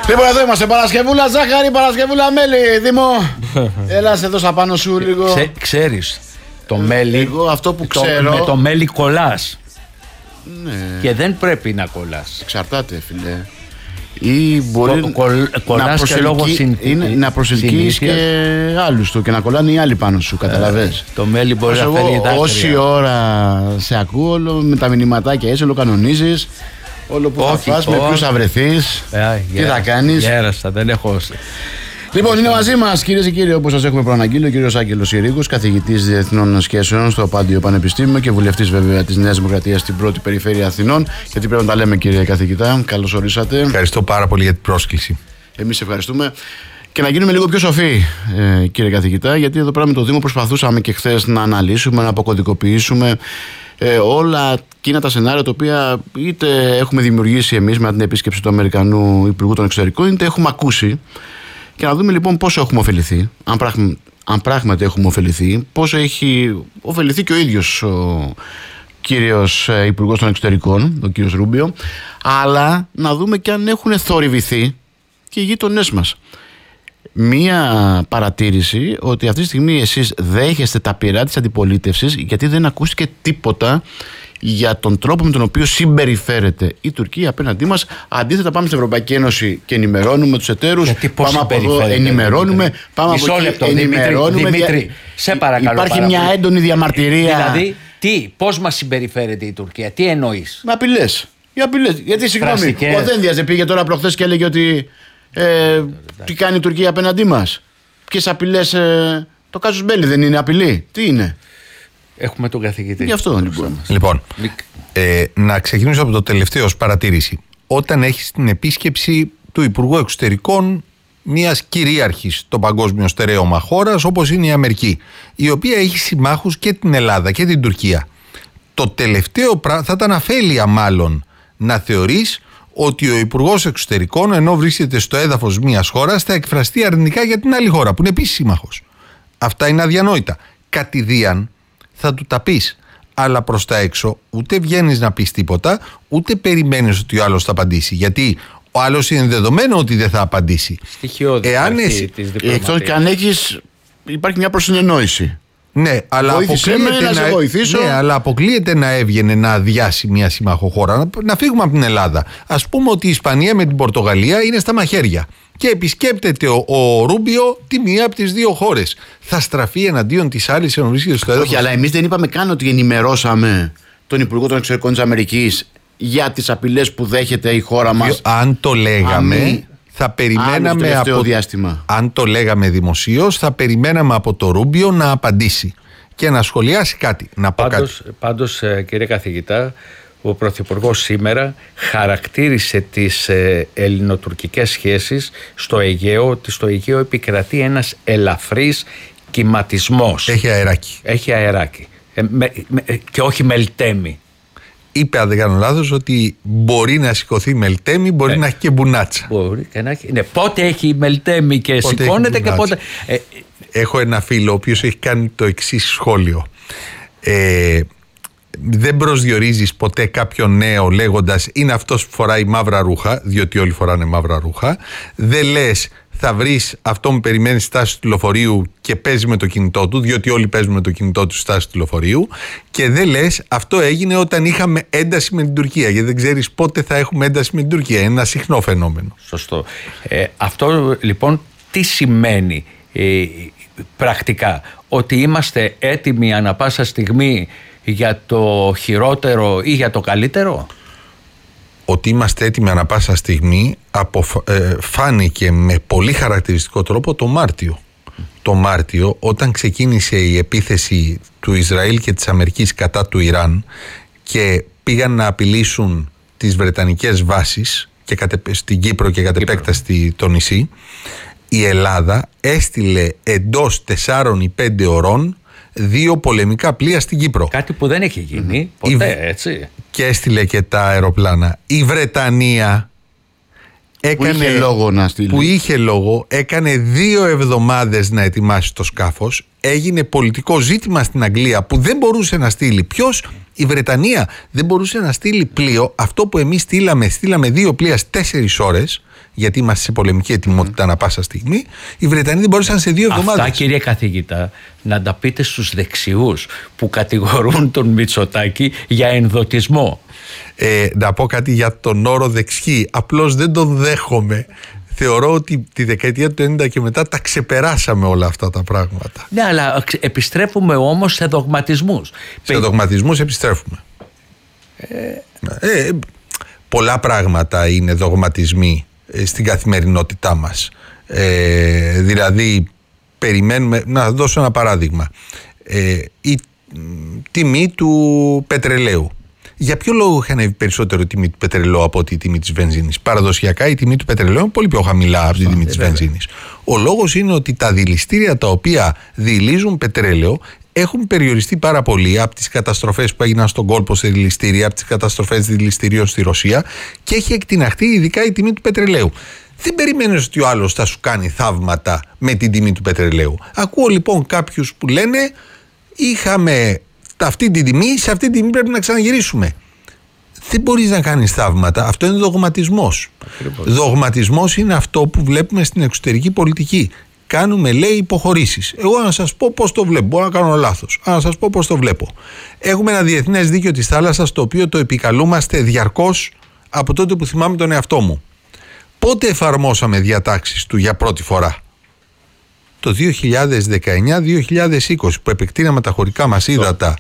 Λοιπόν, εδώ είμαστε. Παρασκευούλα ζάχαρη, Παρασκευούλα μέλι. Δήμο, έλα εδώ πάνω σου λίγο. Ξέρεις, το μέλι. Εγώ αυτό που ξέρω. Με το μέλι κολλάς. Ναι. Και δεν πρέπει να κολλάς. Εξαρτάται, φίλε. Ή μπορεί να προσελκύεις και άλλους του και να κολλάνε οι άλλοι πάνω σου, καταλαβες. Το μέλι μπορεί να φέρει δάκρυα. Όση ώρα σε ακούω, όλο με τα μηνυματάκια έτσι, όλο κανονίζεις. Όλο που θα φας, με ποιους θα βρεθείς, τι θα κάνεις. Γέρασα, δεν έχω. Λοιπόν, είναι μαζί μας, κυρίες και κύριοι, όπως σας έχουμε προαναγγείλει, ο κύριος Άγγελος Ιρίκος, καθηγητής Διεθνών Σχέσεων στο Πάντιο Πανεπιστήμιο και βουλευτής βέβαια της Νέας Δημοκρατίας στην πρώτη περιφέρεια Αθηνών. Γιατί πρέπει να τα λέμε, κύριε καθηγητά. Καλώς ορίσατε. Ευχαριστώ πάρα πολύ για την πρόσκληση. Εμείς ευχαριστούμε. Και να γίνουμε λίγο πιο σοφοί, κύριε καθηγητά, γιατί εδώ πέρα με το Δήμο προσπαθούσαμε και χθες να αναλύσουμε, να αποκωδικοποιήσουμε όλα εκείνα τα σενάρια τα οποία είτε έχουμε δημιουργήσει εμείς με την επίσκεψη του Αμερικανού Υπουργού των Εξωτερικών, είτε έχουμε ακούσει. Και να δούμε λοιπόν πόσο έχουμε ωφεληθεί, αν πράγματι έχουμε ωφεληθεί, πόσο έχει ωφεληθεί και ο ίδιος ο κύριος Υπουργός των Εξωτερικών, ο κύριος Ρούμπιο, αλλά να δούμε και αν έχουν θορυβηθεί και οι γείτονές μας. Μία παρατήρηση ότι αυτή τη στιγμή εσείς δέχεστε τα πειρά της αντιπολίτευσης, γιατί δεν ακούστηκε τίποτα για τον τρόπο με τον οποίο συμπεριφέρεται η Τουρκία απέναντί μας. Αντίθετα, πάμε στην Ευρωπαϊκή Ένωση και ενημερώνουμε τους εταίρους. Πάμε από εδώ, ενημερώνουμε. Πάμε από εκεί, ενημερώνουμε. Δημήτρη, σε παρακαλώ. Υπάρχει μια έντονη διαμαρτυρία. Δηλαδή, πώς μας συμπεριφέρεται η Τουρκία, τι εννοείς? Με απειλές. Γιατί, συγγνώμη, ο Δένδιας πήγε τώρα προχθές και έλεγε ότι τι κάνει η Τουρκία απέναντί μας. Ποιες απειλές, το κάσους μπέλι δεν είναι απειλή? Τι είναι? Έχουμε τον καθηγητή. Γι' αυτό λοιπόν. Να ξεκινήσω από το τελευταίο ως παρατήρηση. Όταν έχεις την επίσκεψη του Υπουργού Εξωτερικών μιας κυρίαρχης στο παγκόσμιο στερέωμα χώρας όπως είναι η Αμερική, η οποία έχει συμμάχους και την Ελλάδα και την Τουρκία, το τελευταίο θα ήταν αφέλεια μάλλον να θεωρείς ότι ο Υπουργός Εξωτερικών, ενώ βρίσκεται στο έδαφος μιας χώρας, θα εκφραστεί αρνητικά για την άλλη χώρα που είναι επίσης σύμμαχος. Αυτά είναι αδιανόητα. Κατηδίαν θα του τα πεις, αλλά προς τα έξω ούτε βγαίνεις να πεις τίποτα, ούτε περιμένεις ότι ο άλλος θα απαντήσει. Γιατί ο άλλος είναι δεδομένο ότι δεν θα απαντήσει. Στοιχειώδη αρχή της διπλωματίας. Εκτός και αν υπάρχει μια προσυνεννόηση. Ναι, αλλά αποκλείεται να έβγαινε να αδειάσει μια σύμμαχο χώρα. Να φύγουμε από την Ελλάδα. Ας πούμε ότι η Ισπανία με την Πορτογαλία είναι στα μαχαίρια και επισκέπτεται ο Ρούμπιο τη μία από τις δύο χώρες. Θα στραφεί εναντίον της άλλης ενώ βρίσκεται στο έδαφος? Όχι, αλλά εμείς δεν είπαμε καν ότι ενημερώσαμε τον Υπουργό των Εξωτερικών της Αμερικής για τις απειλές που δέχεται η χώρα μας. Αν το λέγαμε, θα περιμέναμε αν το λέγαμε δημοσίως, θα περιμέναμε από το Ρούμπιο να απαντήσει και να σχολιάσει κάτι. Πάντως, κύριε καθηγητά, ο Πρωθυπουργός σήμερα χαρακτήρισε τις ελληνοτουρκικές σχέσεις στο Αιγαίο, ότι στο Αιγαίο επικρατεί ένας ελαφρύς κυματισμός. Έχει αεράκι. Και όχι μελτέμι. Είπε, αν δεν κάνω λάθος, ότι μπορεί να σηκωθεί μελτέμι, μπορεί να έχει και μπουνάτσα. Μπορεί και να έχει. Ναι, πότε έχει μελτέμι και σηκώνεται και πότε. Έχω ένα φίλο ο οποίος έχει κάνει το εξής σχόλιο. Δεν προσδιορίζεις ποτέ κάποιον νέο λέγοντας είναι αυτός που φοράει μαύρα ρούχα, διότι όλοι φοράνε μαύρα ρούχα. Δεν λες θα βρεις αυτό που περιμένει στη στάση του λεωφορείου και παίζει με το κινητό του, διότι όλοι παίζουν με το κινητό του στη στάση του λεωφορείου. Και δεν λες αυτό έγινε όταν είχαμε ένταση με την Τουρκία, γιατί δεν ξέρεις πότε θα έχουμε ένταση με την Τουρκία. Είναι ένα συχνό φαινόμενο. Σωστό. Αυτό λοιπόν τι σημαίνει πρακτικά? Ότι είμαστε έτοιμοι ανα πάσα στιγμή για το χειρότερο ή για το καλύτερο? Ότι είμαστε έτοιμοι ανα πάσα στιγμή φάνηκε με πολύ χαρακτηριστικό τρόπο το Μάρτιο. Το Μάρτιο, όταν ξεκίνησε η επίθεση του Ισραήλ και της Αμερικής κατά του Ιράν και πήγαν να απειλήσουν τις βρετανικές βάσεις και στην Κύπρο και κατ' επέκταση το νησί, η Ελλάδα έστειλε εντός 4 ή 5 ωρών 2 πολεμικά πλοία στην Κύπρο. Κάτι που δεν έχει γίνει ποτέ, έτσι. Και έστειλε και τα αεροπλάνα. Η Βρετανία που είχε λόγο, έκανε 2 εβδομάδες να ετοιμάσει το σκάφος. Έγινε πολιτικό ζήτημα στην Αγγλία που δεν μπορούσε να στείλει. Ποιος? Η Βρετανία δεν μπορούσε να στείλει πλοίο. Αυτό που εμείς στείλαμε 2 πλοία 4 ώρες γιατί είμαστε σε πολεμική ετοιμότητα ανά πάσα στιγμή, οι Βρετανοί δεν μπορούσαν σε 2 εβδομάδες. Αυτά, κύριε καθηγητά, να τα πείτε στους δεξιούς που κατηγορούν τον Μητσοτάκη για ενδοτισμό. Να πω κάτι για τον όρο δεξιή. Απλώς δεν τον δέχομαι. Θεωρώ ότι τη δεκαετία του 90 και μετά τα ξεπεράσαμε όλα αυτά τα πράγματα. Ναι, αλλά επιστρέφουμε όμως σε δογματισμούς. Σε δογματισμούς επιστρέφουμε. Πολλά πράγματα είναι δογματισμοί στην καθημερινότητά μας. Δηλαδή, περιμένουμε... Να δώσω ένα παράδειγμα. Η τιμή του πετρελαίου. Για ποιο λόγο είχε ανέβει περισσότερο η τιμή του πετρελαίου από τη τιμή της βενζίνης? Παραδοσιακά η τιμή του πετρελαίου είναι πολύ πιο χαμηλά από τη τιμή της βενζίνης. Ο λόγος είναι ότι τα δειλιστήρια τα οποία δειλίζουν πετρέλαιο έχουν περιοριστεί πάρα πολύ από τις καταστροφές που έγιναν στον κόλπο σε δειλιστήρια, από τις καταστροφές δειλιστηρίων στη Ρωσία, και έχει εκτιναχθεί ειδικά η τιμή του πετρελαίου. Δεν περιμένεις ότι ο άλλος θα σου κάνει θαύματα με την τιμή του πετρελαίου. Ακούω λοιπόν κάποιους που λένε είχαμε αυτή την τιμή, σε αυτή την τιμή πρέπει να ξαναγυρίσουμε. Δεν μπορείς να κάνεις θαύματα. Αυτό είναι δογματισμός. Δογματισμός είναι αυτό που βλέπουμε στην εξωτερική πολιτική. Κάνουμε, λέει, υποχωρήσεις. Εγώ να σας πω πώς το βλέπω. Μπορώ να κάνω λάθος. Να σας πω πώς το βλέπω. Έχουμε ένα διεθνές δίκαιο της θάλασσας, το οποίο το επικαλούμαστε διαρκώς από τότε που θυμάμαι τον εαυτό μου. Πότε εφαρμόσαμε διατάξεις του για πρώτη φορά? Το 2019-2020, που επεκτείναμε τα χωρικά μας ύδατα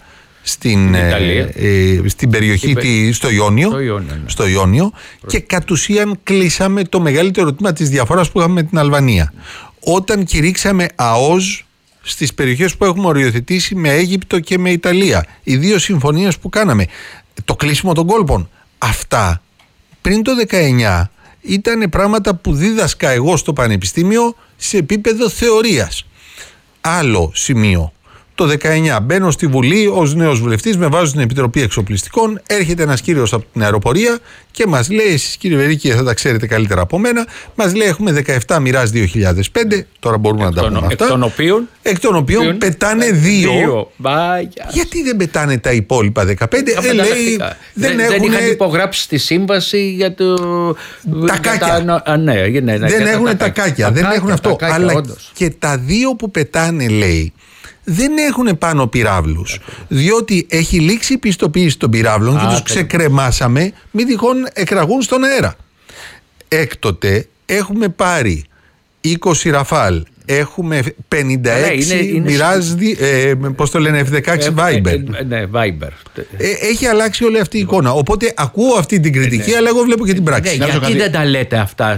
στην περιοχή, στο Ιόνιο, και κατ' ουσίαν κλείσαμε το μεγαλύτερο τμήμα της διαφοράς που είχαμε με την Αλβανία. Όταν κηρύξαμε ΑΟΣ στις περιοχές που έχουμε οριοθετήσει με Αίγυπτο και με Ιταλία, οι 2 συμφωνίες που κάναμε, το κλείσιμο των κόλπων, αυτά πριν το 19 ήταν πράγματα που δίδασκα εγώ στο πανεπιστήμιο σε επίπεδο θεωρίας. Άλλο σημείο. Το 19 μπαίνω στη Βουλή ως νέος βουλευτής, με βάζω στην Επιτροπή Εξοπλιστικών, έρχεται ένας κύριος από την αεροπορία και μας λέει, εσείς κύριε Βερίκη θα τα ξέρετε καλύτερα από μένα, μας λέει έχουμε 17 μοιράς 2005, τώρα μπορούμε να τα πούμε αυτά, εκ των οποίων πετάνε 2. Γιατί δεν πετάνε τα υπόλοιπα 15? Λέει, δεν είχαν υπογράψει τη σύμβαση για το... Τα κάκια. Δεν έχουν τα κάκια, δεν έχουν αυτό. Αλλά και τα 2 που πετάνε, λέει, δεν έχουν πάνω πυράβλους, διότι έχει λήξει η πιστοποίηση των πυράβλων και τους ξεκρεμάσαμε μην τυχόν εκραγούν στον αέρα. Έκτοτε έχουμε πάρει 20 Ραφάλ, έχουμε 56 Mirage, πώς το λένε, F-16 Viper. Ναι, Viper. Έχει αλλάξει όλη αυτή η εικόνα. Οπότε ακούω αυτή την κριτική, αλλά εγώ βλέπω και την πράξη. Γιατί δεν τα λέτε αυτά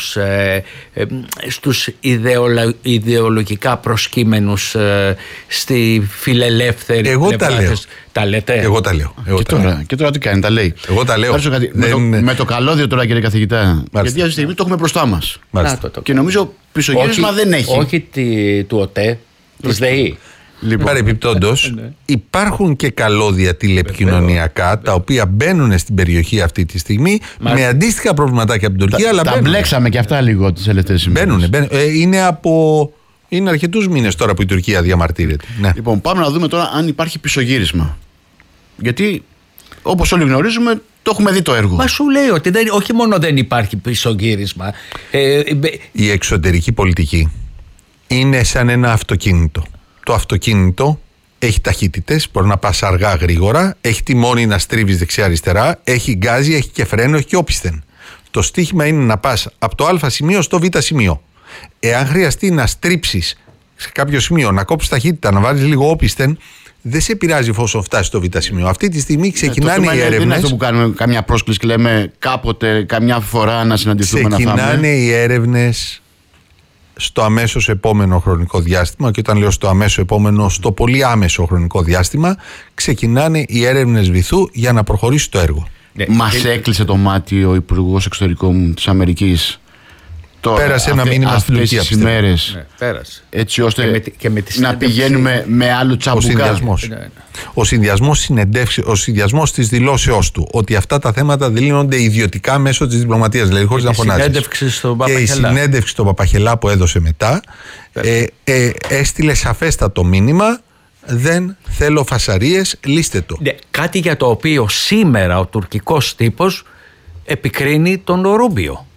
στους ιδεολογικά προσκύμενους στη φιλελεύθερη? Εγώ τα λέω. Τα λέτε? Εγώ τα λέω. Και τώρα τι κάνει, τα λέει. Εγώ τα λέω. Με το καλώδιο τώρα, κύριε καθηγητά. Γιατί αυτή τη στιγμή το έχουμε μπροστά μας. Και νομίζω πισωγύρισμα δεν έχει. Όχι του ΟΤΕ, της ΔΕΗ. Παρεπιπτόντως, υπάρχουν και καλώδια τηλεπικοινωνιακά τα οποία μπαίνουν στην περιοχή αυτή τη στιγμή με αντίστοιχα προβληματάκια από την Τουρκία. Τα μπλέξαμε και αυτά λίγο τις τελευταίες ημέρες. Είναι αρκετούς μήνες τώρα που η Τουρκία διαμαρτύρεται. Ναι. Λοιπόν, πάμε να δούμε τώρα αν υπάρχει πισωγύρισμα. Γιατί, όπως όλοι γνωρίζουμε, το έχουμε δει το έργο. Μα σου λέει ότι όχι μόνο δεν υπάρχει πισωγύρισμα. Η εξωτερική πολιτική είναι σαν ένα αυτοκίνητο. Το αυτοκίνητο έχει ταχύτητες, μπορεί να πας αργά γρήγορα, έχει τιμόνι να στρίβεις δεξιά-αριστερά, έχει γκάζι, έχει και φρένο, έχει και όπισθεν. Το στίχημα είναι να πας από το Α σημείο στο Β σημείο. Εάν χρειαστεί να στρίψεις σε κάποιο σημείο, να κόψεις ταχύτητα, να βάλεις λίγο όπισθεν, δεν σε πειράζει εφόσον φτάσει στο Β σημείο. Αυτή τη στιγμή ξεκινάνε οι έρευνες. Δεν είναι αυτό που κάνουμε καμιά πρόσκληση και λέμε κάποτε, καμιά φορά να συναντηθούμε να φάμε. Ξεκινάνε οι έρευνες στο αμέσως επόμενο χρονικό διάστημα, και όταν λέω στο αμέσως επόμενο, στο πολύ άμεσο χρονικό διάστημα, ξεκινάνε οι έρευνες βυθού για να προχωρήσει το έργο. Μας έκλεισε το μάτι ο Υπουργός Εξωτερικών της Αμερικής. Πέρασε ένα μήνυμα στην Τουρκία αυτές τις ημέρες. Ναι, πέρασε. Έτσι ώστε να πηγαίνουμε με άλλο τσαμπουκά. Ο συνδυασμός της δηλώσεώς του ότι αυτά τα θέματα δηλώνονται ιδιωτικά μέσω της διπλωματίας, δηλαδή χωρίς να φωνάζεις. Και η συνέντευξη στον Παπαχελά που έδωσε μετά έστειλε σαφέστατο μήνυμα: δεν θέλω φασαρίες, λύστε το. Ναι, κάτι για το οποίο σήμερα ο τουρκικός τύπος επικρίνει τον Ρούμπιο.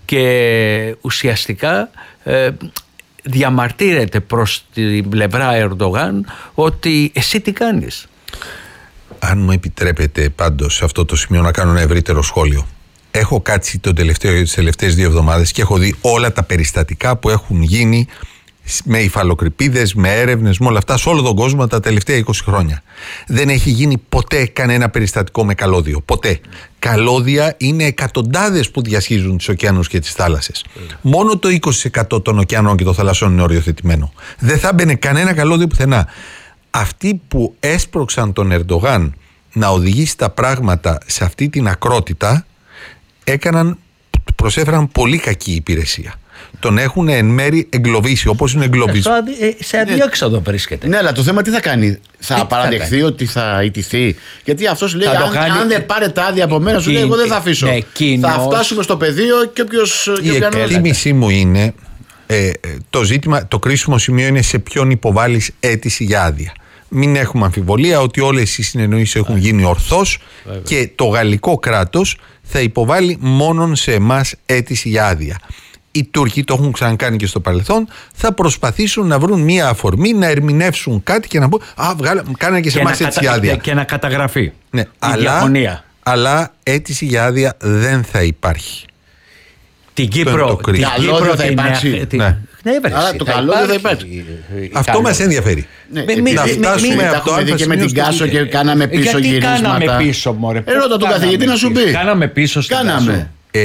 και ουσιαστικά διαμαρτύρεται προς την πλευρά Ερντογάν ότι εσύ τι κάνεις. Αν μου επιτρέπετε πάντως σε αυτό το σημείο να κάνω ένα ευρύτερο σχόλιο. Έχω κάτσει τις τελευταίες 2 εβδομάδες και έχω δει όλα τα περιστατικά που έχουν γίνει με υφαλοκρηπίδες, με έρευνες, με όλα αυτά σε όλο τον κόσμο τα τελευταία 20 χρόνια. Δεν έχει γίνει ποτέ κανένα περιστατικό με καλώδιο. Ποτέ. Καλώδια είναι εκατοντάδες που διασχίζουν τους ωκεανούς και τις θάλασσες. Μόνο το 20% των ωκεανών και των θαλασσών είναι οριοθετημένο. Δεν θα μπαινε κανένα καλώδιο πουθενά. Αυτοί που έσπρωξαν τον Ερντογάν να οδηγήσει τα πράγματα σε αυτή την ακρότητα προσέφεραν πολύ κακή υπηρεσία. Τον έχουν εν μέρη εγκλωβίσει, όπως είναι εγκλωβίσει. Σε αδιέξοδο βρίσκεται. Ναι, αλλά το θέμα τι θα κάνει? Θα παραδεχθεί ότι θα ηττηθεί? Γιατί αυτός λέει: αν δεν πάρετε άδεια από μένα, σου λέει: εγώ δεν θα αφήσω. Θα φτάσουμε στο πεδίο και όποιος. Η εκτίμησή μου είναι το ζήτημα, το κρίσιμο σημείο είναι σε ποιον υποβάλλεις αίτηση για άδεια. Μην έχουμε αμφιβολία ότι όλες οι συνεννοήσεις έχουν γίνει ορθώς και το γαλλικό κράτος θα υποβάλει μόνον σε εμάς αίτηση για άδεια. Οι Τούρκοι, το έχουν ξανακάνει και στο παρελθόν, θα προσπαθήσουν να βρουν μία αφορμή, να ερμηνεύσουν κάτι και να πούν κάνανε και σε εμάς αίτηση για άδεια. Και να καταγραφεί. Ναι, αλλά αίτηση για άδεια δεν θα υπάρχει. Την Κύπρο θα υπάρξει. Άρα το καλώδιο θα υπάρξει. Αυτό μας ενδιαφέρει. Να φτάσουμε από το άλλο και με την Κάσο και κάναμε πίσω γυρίσματα. Γιατί κάναμε πίσω, μωρέ? Ρώτα τον καθηγητή να σου πει. Κάναμε πίσω στην Κάσο.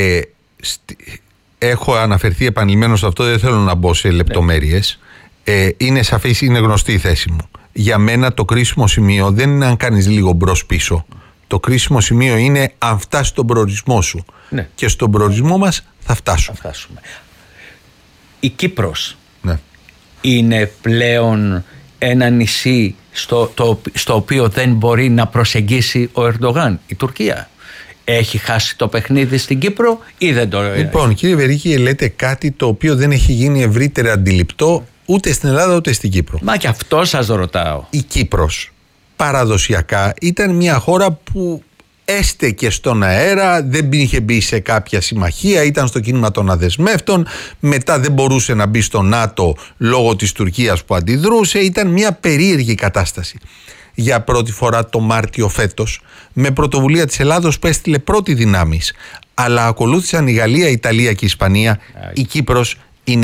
Έχω αναφερθεί επανειλημμένως σε αυτό, δεν θέλω να μπω σε λεπτομέρειες. Είναι σαφής, είναι γνωστή η θέση μου. Για μένα το κρίσιμο σημείο δεν είναι αν κάνεις λίγο μπρος πίσω. Το κρίσιμο σημείο είναι αν φτάσει στον προορισμό σου. Ναι. Και στον προορισμό μας θα φτάσουμε. Η Κύπρος είναι πλέον ένα νησί στο οποίο δεν μπορεί να προσεγγίσει ο Ερντογάν, η Τουρκία. Έχει χάσει το παιχνίδι στην Κύπρο ή δεν το... Λοιπόν, κύριε Βερίκη, λέτε κάτι το οποίο δεν έχει γίνει ευρύτερα αντιληπτό ούτε στην Ελλάδα ούτε στην Κύπρο. Μα και αυτό σας ρωτάω. Η Κύπρος παραδοσιακά ήταν μια χώρα που έστεκε στον αέρα, δεν είχε μπει σε κάποια συμμαχία, ήταν στο κίνημα των αδεσμεύτων, μετά δεν μπορούσε να μπει στο ΝΑΤΟ λόγω της Τουρκίας που αντιδρούσε, ήταν μια περίεργη κατάσταση. Για πρώτη φορά το Μάρτιο φέτος, με πρωτοβουλία της Ελλάδος που έστειλε πρώτη δυνάμεις, αλλά ακολούθησαν η Γαλλία, η Ιταλία και η Ισπανία, η Κύπρος,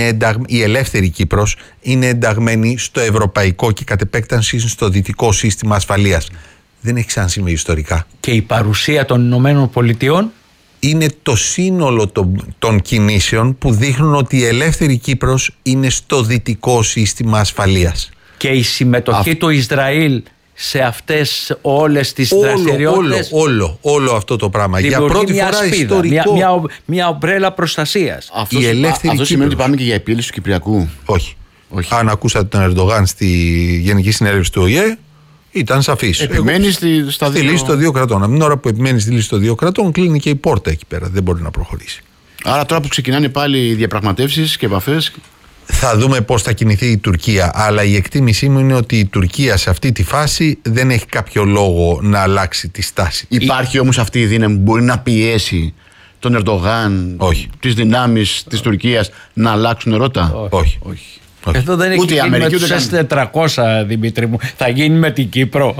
η ελεύθερη Κύπρος είναι ενταγμένη στο ευρωπαϊκό και κατ' επέκταση στο δυτικό σύστημα ασφαλείας. Δεν έχει ξανασυμβεί ιστορικά. Και η παρουσία των Ηνωμένων Πολιτειών είναι το σύνολο των κινήσεων που δείχνουν ότι η ελεύθερη Κύπρος είναι στο δυτικό σύστημα ασφαλείας. Και η συμμετοχή του Ισραήλ σε αυτές όλες τις δραστηριότητες. Όλο αυτό το πράγμα. Για πρώτη φορά σπίδα, ιστορικό. Μια ομπρέλα προστασίας. Αυτό σημαίνει ότι πάμε και για επίλυση του Κυπριακού? Όχι. Αν ακούσατε τον Ερντογάν στη Γενική Συνέλευση του ΟΗΕ, ήταν σαφής. Επιμένει στη λύση των 2 κρατών. Από την ώρα που επιμένει στη λύση των 2 κρατών, κλείνει και η πόρτα εκεί πέρα. Δεν μπορεί να προχωρήσει. Άρα τώρα που ξεκινάνε πάλι οι διαπραγματεύσεις και επαφές. Θα δούμε πώς θα κινηθεί η Τουρκία. Αλλά η εκτίμησή μου είναι ότι η Τουρκία σε αυτή τη φάση δεν έχει κάποιο λόγο να αλλάξει τη στάση. Υπάρχει όμως αυτή η δύναμη που μπορεί να πιέσει τον Ερντογάν, τις δυνάμεις της Τουρκίας να αλλάξουν ρότα? Όχι. Εδώ δεν έχει γίνει με τους S-400, Δημήτρη μου. Θα γίνει με την Κύπρο.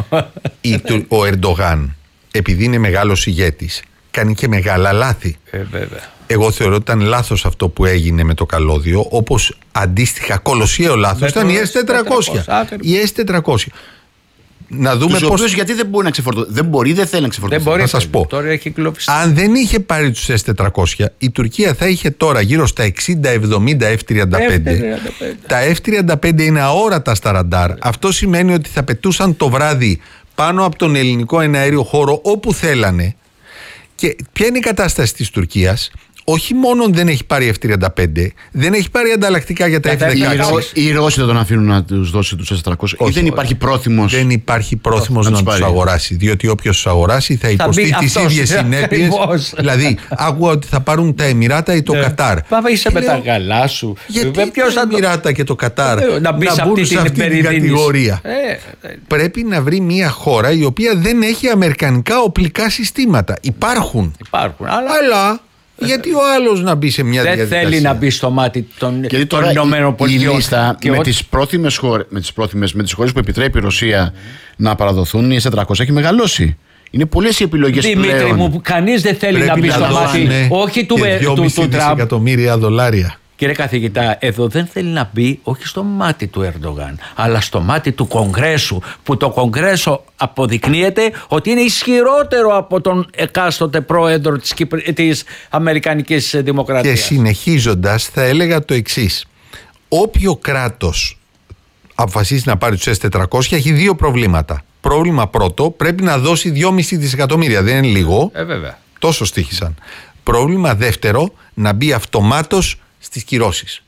Ο Ερντογάν, επειδή είναι μεγάλος ηγέτης, κάνει και μεγάλα λάθη. Βέβαια. Εγώ θεωρώ ότι ήταν λάθος αυτό που έγινε με το καλώδιο, όπως αντίστοιχα κολοσιαίο λάθος ήταν η S-400. Η S-400. Να δούμε πώς. Γιατί δεν μπορεί να ξεφορτωθεί. Δεν θέλει να ξεφορτωθεί. Να σας πω. Τώρα έχει αν δεν είχε πάρει τους S-400, η Τουρκία θα είχε τώρα γύρω στα 60-70 F-35. Τα F-35 είναι αόρατα στα ραντάρ. Αυτό σημαίνει ότι θα πετούσαν το βράδυ πάνω από τον ελληνικό εναέριο χώρο όπου θέλανε. Και ποια είναι η κατάσταση της Τουρκίας? Όχι μόνο δεν έχει πάρει F-35, δεν έχει πάρει ανταλλακτικά για τα F-16. Οι Ρώσοι δεν τον αφήνουν να τους δώσει τους S-400. Ή δεν υπάρχει πρόθυμος? Δεν υπάρχει πρόθυμος να τους αγοράσει. Διότι όποιος τους αγοράσει θα υποστεί τις ίδιες συνέπειες. Δηλαδή, άκουγα ότι θα πάρουν τα Εμιράτα ή το Κατάρ. Πάμε είσαι με τα γαλά σου. Γιατί τα Εμιράτα και το Κατάρ να μπουν σε αυτή την κατηγορία? Πρέπει να βρει μια χώρα η οποία δεν έχει αμερικανικά οπλικά συστήματα. Υπάρχουν. Αλλά Γιατί ο άλλος να μπει σε μια δεν διαδικασία. θέλει να μπει στο μάτι των Ηνωμένων Πολιτειών. Η λίστα με τις χώρες που επιτρέπει η Ρωσία να παραδοθούν οι S-400 έχει μεγαλώσει. Είναι πολλές οι επιλογές πλέον. Δημήτρη μου, κανείς δεν θέλει να μπει στο μάτι, όχι του Τραμπ. εκατομμύρια δολάρια. Κύριε καθηγητά, εδώ δεν θέλει να μπει όχι στο μάτι του Ερντογάν, αλλά στο μάτι του Κογκρέσου, που το Κογκρέσο αποδεικνύεται ότι είναι ισχυρότερο από τον εκάστοτε πρόεδρο της Αμερικανικής Δημοκρατίας. Και συνεχίζοντας θα έλεγα το εξής. Όποιο κράτος αποφασίσει να πάρει τους S-400 έχει δύο προβλήματα. Πρόβλημα πρώτο, πρέπει να δώσει 2,5 δισεκατομμύρια, δεν είναι λίγο. Βέβαια. Τόσο στοίχησαν. Πρόβλημα δεύτερο, να μπει αυτομάτως στις κυρώσεις.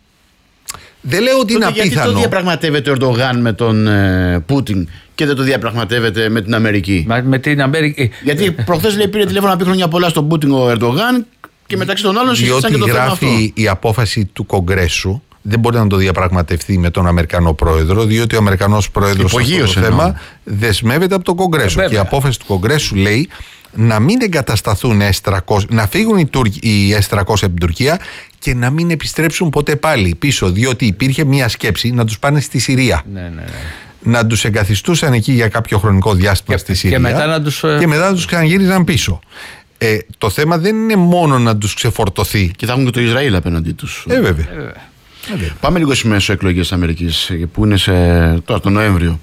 Δεν λέω ότι είναι απίθανο. Γιατί το διαπραγματεύεται ο Ερντογάν με τον Πούτιν και δεν το διαπραγματεύεται με την Αμερική? Με την Αμερική. Γιατί προχθές λέει πήρε τηλέφωνο να πει χρόνια πολλά στον Πούτιν ο Ερντογάν και μεταξύ των άλλων συζήτησαν και το θέμα αυτό. Διότι γράφει η απόφαση του Κογκρέσου, δεν μπορεί να το διαπραγματευτεί με τον Αμερικανό πρόεδρο, διότι ο Αμερικανός πρόεδρος αυτό το θέμα δεσμεύεται από τον Κογκρέσο. Βέβαια. Και η απόφαση του Κογκρέσου λέει να μην εγκατασταθούν S-400, να φύγουν οι S-400 από την Τουρκία και να μην επιστρέψουν ποτέ πάλι πίσω, διότι υπήρχε μια σκέψη να τους πάνε στη Συρία. Ναι. Να τους εγκαθιστούσαν εκεί για κάποιο χρονικό διάστημα στη Συρία και μετά να τους ξαναγύριζαν πίσω. Το θέμα δεν είναι μόνο να τους ξεφορτωθεί. Και θα έχουν και το Ισραήλ απέναντί τους. Βέβαια. Πάμε λίγο στις μεσοεκλογές της Αμερικής που είναι τώρα τον Νοέμβριο.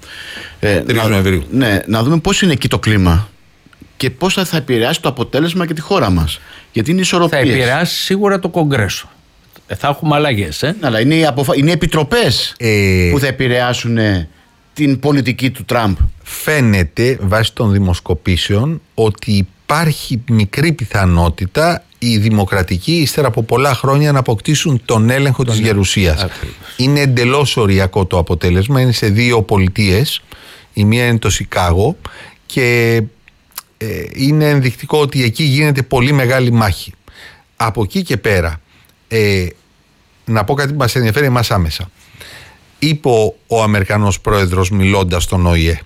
3 Νοεμβρίου. Ναι, να δούμε πώς είναι εκεί το κλίμα και πώς θα επηρεάσει το αποτέλεσμα και τη χώρα μας. Γιατί είναι ισορροπίες. Θα επηρεάσει σίγουρα το Κογκρέσο. Θα έχουμε αλλαγές. Αλλά είναι επιτροπές που θα επηρεάσουν την πολιτική του Τραμπ. Φαίνεται βάσει των δημοσκοπήσεων ότι υπάρχει μικρή πιθανότητα οι δημοκρατικοί ύστερα από πολλά χρόνια να αποκτήσουν τον έλεγχο της γερουσίας. Είναι εντελώς οριακό το αποτέλεσμα. Είναι σε 2 πολιτείες. Η μία είναι το Σικάγο και είναι ενδεικτικό ότι εκεί γίνεται πολύ μεγάλη μάχη. Από εκεί και πέρα να πω κάτι που μας ενδιαφέρει εμάς άμεσα. Είπε ο Αμερικανός πρόεδρος μιλώντας στον ΟΗΕ,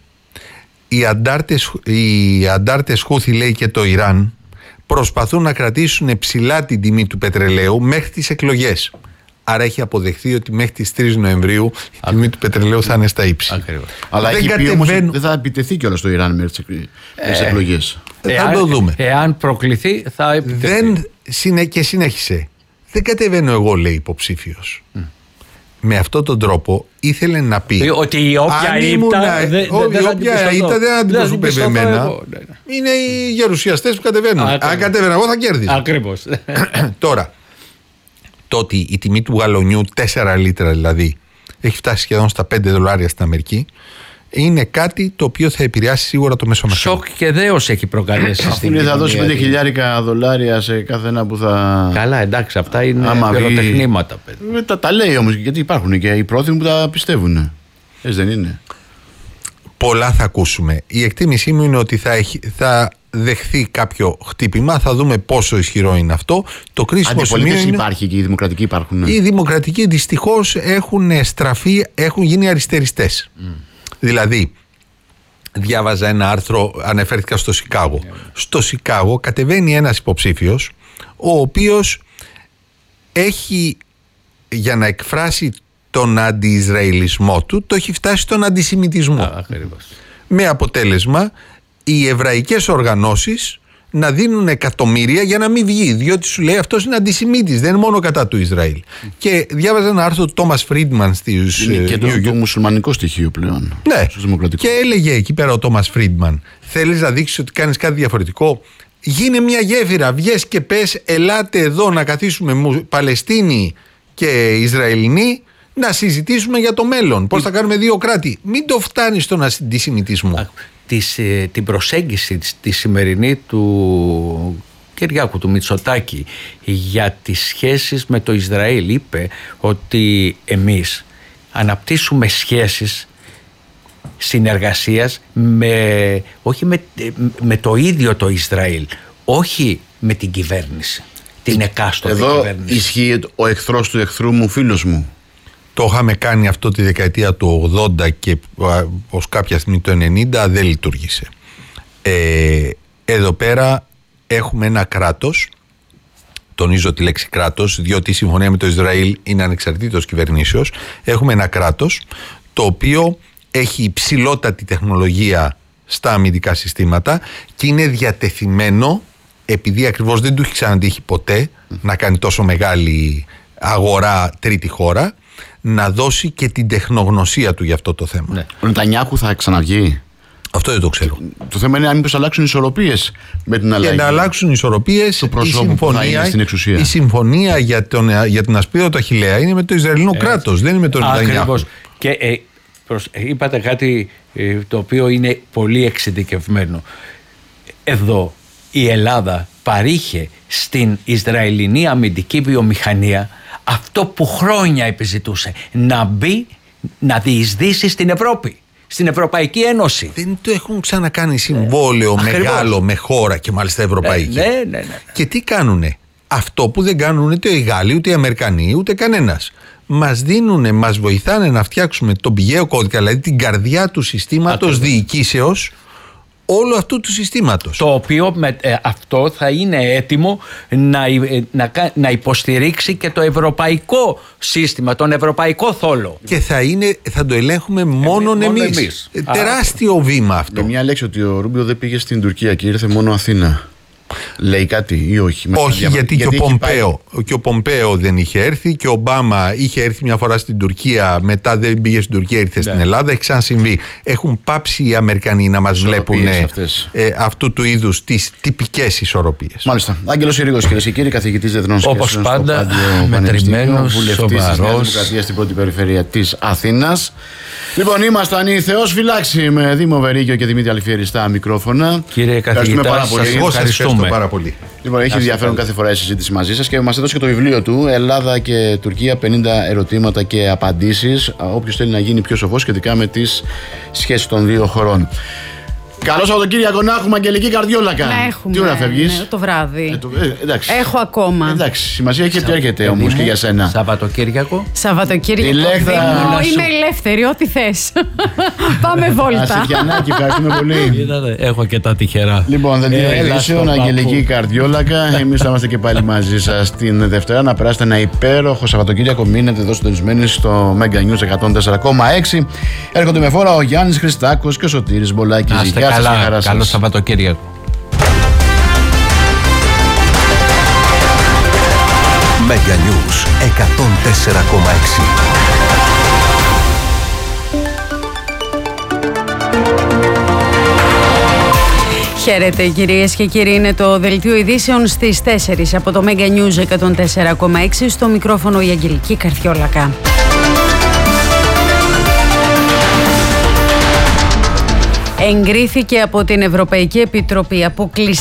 οι αντάρτες Χούθι, λέει, και το Ιράν προσπαθούν να κρατήσουν ψηλά την τιμή του πετρελαίου μέχρι τις εκλογές. Άρα έχει αποδεχθεί ότι μέχρι τις 3 Νοεμβρίου η τιμή του πετρελαίου θα είναι στα ύψη. Ακριβώς. Αλλά έχει πει όμως ότι δεν θα επιτεθεί κιόλας στο Ιράν μέχρι τις εκλογές. Θα το δούμε. Εάν προκληθεί θα επιτεθεί. Και συνέχισε. Δεν κατεβαίνω εγώ, λέει, υποψήφιος. Με αυτόν τον τρόπο ήθελε να πει ότι η όποια ήττα δεν αντιπροσωπεύει εμένα. Είναι οι γερουσιαστές που κατεβαίνουν. Αν κατέβαινα εγώ θα κέρδιζα. Ακριβώς. Τώρα, το ότι η τιμή του γαλονιού 4 λίτρα δηλαδή έχει φτάσει σχεδόν στα $5 στην Αμερική, είναι κάτι το οποίο θα επηρεάσει σίγουρα το μέσο μεσαίο. Σοκ και δέος έχει προκαλέσει. Αφού θα δώσει $5.000 σε κάθε ένα που θα. Καλά, εντάξει, αυτά είναι πυροτεχνήματα. Τα λέει όμως, γιατί υπάρχουν και οι πρόθυμοι που τα πιστεύουν. Έτσι δεν είναι? Πολλά θα ακούσουμε. Η εκτίμησή μου είναι ότι θα δεχθεί κάποιο χτύπημα. Θα δούμε πόσο ισχυρό είναι αυτό. Το κρίσιμο σημείο είναι... υπάρχει και οι δημοκρατικοί υπάρχουν. Οι δημοκρατικοί δυστυχώς έχουν στραφεί, έχουν γίνει αριστεριστές. Δηλαδή, διάβαζα ένα άρθρο, αναφέρθηκα στο Σικάγο. Στο Σικάγο κατεβαίνει ένας υποψήφιος, ο οποίος έχει, για να εκφράσει τον αντι-Ισραηλισμό του, το έχει φτάσει στον αντισημιτισμό. Με αποτέλεσμα οι εβραϊκές οργανώσεις να δίνουν εκατομμύρια για να μην βγει, διότι σου λέει αυτός είναι αντισημίτης, δεν είναι μόνο κατά του Ισραήλ. Και διάβαζα ένα άρθρο του Τόμας Φρίντμαν στις είναι και το μουσουλμανικό στοιχείο πλέον. Ναι, και έλεγε εκεί πέρα ο Τόμας Φρίντμαν, θέλεις να δείξεις ότι κάνεις κάτι διαφορετικό? Γίνε μια γέφυρα, βγες και πες, ελάτε εδώ να καθίσουμε Παλαιστίνοι και Ισραηλινοί να συζητήσουμε για το μέλλον. Πώς θα κάνουμε 2 κράτη. Μην το φτάνεις στον αντισημιτισμό. Την προσέγγιση τη σημερινή του Κυριάκου, του Μητσοτάκη, για τις σχέσεις με το Ισραήλ, είπε ότι εμείς αναπτύσσουμε σχέσεις συνεργασίας όχι με το ίδιο το Ισραήλ, όχι με την κυβέρνηση, την εκάστοτε κυβέρνηση. Εδώ ισχύει ο εχθρός του εχθρού μου φίλος μου. Το είχαμε κάνει αυτό τη δεκαετία του 80 και ως κάποια στιγμή το 90 δεν λειτουργήσε. Εδώ πέρα έχουμε ένα κράτος το τονίζω τη λέξη κράτος, διότι η συμφωνία με το Ισραήλ είναι ανεξαρτήτως κυβερνήσεως. Έχουμε ένα κράτος το οποίο έχει υψηλότατη τεχνολογία στα αμυντικά συστήματα και είναι διατεθειμένο, επειδή ακριβώς δεν του έχει ξανατύχει ποτέ να κάνει τόσο μεγάλη αγορά τρίτη χώρα, να δώσει και την τεχνογνωσία του για αυτό το θέμα. Ναι. Ο Νετανιάχου θα ξαναβγεί? Αυτό δεν το ξέρω. Το θέμα είναι αν μήπως αλλάξουν οι ισορροπίες με την αλλαγή. Και να αλλάξουν οι ισορροπίες, η συμφωνία για την ασπίδα Αχιλλέα είναι με το Ισραηλινό κράτος, δεν είναι με τον Νετανιάχου. Ακριβώς. Και είπατε κάτι το οποίο είναι πολύ εξειδικευμένο. Εδώ η Ελλάδα παρήχε στην Ισραηλινή αμυντική βιομηχανία αυτό που χρόνια επιζητούσε, να μπει, να διεισδύσει στην Ευρώπη, στην Ευρωπαϊκή Ένωση. Δεν το έχουν ξανακάνει συμβόλαιο μεγάλο με χώρα και μάλιστα ευρωπαϊκή. Ναι. Και τι κάνουνε? Αυτό που δεν κάνουν ούτε οι Γάλλοι, ούτε οι Αμερικανοί, ούτε κανένας. Μας δίνουνε, μας βοηθάνε να φτιάξουμε τον πηγαίο κώδικα, δηλαδή την καρδιά του συστήματος διοικήσεως όλου αυτού του συστήματος. Το οποίο αυτό θα είναι έτοιμο να υποστηρίξει και το ευρωπαϊκό σύστημα, τον ευρωπαϊκό θόλο. Και θα το ελέγχουμε μόνον εμείς. Τεράστιο βήμα αυτό. Με μια λέξη, ότι ο Ρούμπιο δεν πήγε στην Τουρκία και ήρθε μόνο Αθήνα. Λέει κάτι ή όχι? Όχι, γιατί και ο Πομπέο δεν είχε έρθει, και ο Ομπάμα είχε έρθει μια φορά στην Τουρκία, μετά δεν πήγε στην Τουρκία, ήρθε στην Ελλάδα. Έχει ξανασυμβεί. Έχουν πάψει οι Αμερικανοί να μας βλέπουν αυτού του είδους τις τυπικές ισορροπίες. Μάλιστα. Άγγελος Συρίγος, κυρίες και κύριοι, καθηγητής διεθνών σχέσεων. Όπως πάντα, μετρημένος, βουλευτής της Νέας Δημοκρατίας στην πρώτη περιφέρεια της Αθήνας. Λοιπόν, ήμασταν οι Θεός φυλάξει με Δήμο Βερίγιο και Δημήτρη Αλφιέρη στα μικρόφωνα. Κύριε καθηγητά, σας ευχαριστούμε πάρα πολύ. Λοιπόν, έχει ενδιαφέρον κάθε φορά η συζήτηση μαζί σας και μας έδωσε και το βιβλίο του Ελλάδα και Τουρκία, 50 ερωτήματα και απαντήσεις. Όποιος θέλει να γίνει πιο σοφός σχετικά με τις σχέσεις των δύο χωρών. Καλό Σαββατοκύριακο να έχουμε, Αγγελική Καρδιόλακα. Να έχουμε. Τι ώρα φεύγεις? Ναι, το βράδυ. Έχω ακόμα. Εντάξει, σημασία έχει ότι έρχεται όμως και για σένα. Σαββατοκύριακο. Είμαι ελεύθερη, ό,τι θες. Πάμε βόλτα. Ασιατιανάκι, ευχαριστούμε πολύ. Έχω και τα τυχερά. Λοιπόν, δελτίο ειδήσεων, Αγγελική Καρδιόλακα. Εμείς θα είμαστε και πάλι μαζί σας την Δευτέρα. Να περάσετε ένα υπέροχο Σαββατοκύριακο. Μείνετε εδώ συντονισμένοι στο Mega News 104,6. Έρχονται με φόρα ο Γιάννης Χριστάκος και ο Σωτήρης Μπολάκης. Καλά, καλό Σαββατοκύριακο. Mega News 104,6. Χαίρετε κυρίες και κύριοι, είναι το δελτίο ειδήσεων στις 4 από το Mega News 104,6. Στο μικρόφωνο η Αγγελική Καρδιόλακα. Εγκρίθηκε από την Ευρωπαϊκή Επιτροπή αποκλειστική